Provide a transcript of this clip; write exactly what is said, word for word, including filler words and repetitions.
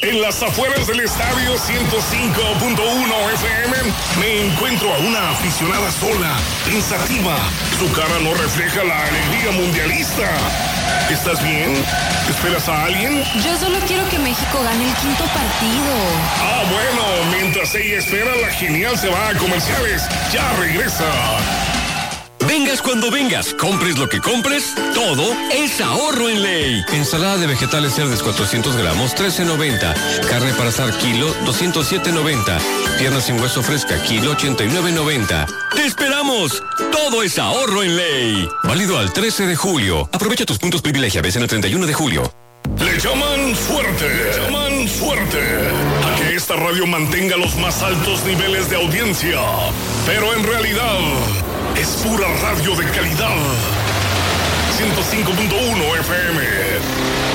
En las afueras del estadio ciento cinco punto uno F M me encuentro a una aficionada sola, pensativa. Su cara no refleja la alegría mundialista. ¿Estás bien? ¿Esperas a alguien? Yo solo quiero que México gane el quinto partido. Ah, bueno, mientras ella espera, la genial se va a comerciales. Ya regresa. Vengas cuando vengas, compres lo que compres, todo es ahorro en Ley. Ensalada de vegetales cerdes cuatrocientos gramos, trece noventa. Carne para asar kilo, doscientos siete noventa. Pierna sin hueso fresca, kilo, ochenta y nueve noventa. ¡Te esperamos! Todo es ahorro en Ley. Válido al trece de julio. Aprovecha tus puntos privilegiables en el treinta y uno de julio. Le llaman suerte, le llaman suerte a que esta radio mantenga los más altos niveles de audiencia. Pero en realidad es pura radio de calidad. ciento cinco punto uno F M.